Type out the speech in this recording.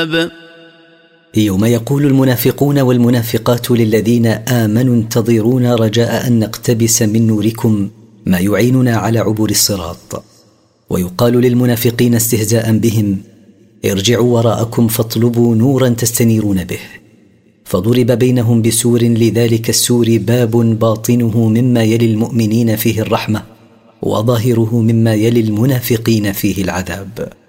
يوم يقول المنافقون والمنافقات للذين آمنوا انتظرونا رجاء أن نقتبس من نوركم ما يعيننا على عبور الصراط. ويقال للمنافقين استهزاء بهم ارجعوا وراءكم فاطلبوا نورا تستنيرون به. فضرب بينهم بسور لذلك السور باب باطنه مما يلي المؤمنين فيه الرحمة وظاهره مما يلي المنافقين فيه العذاب.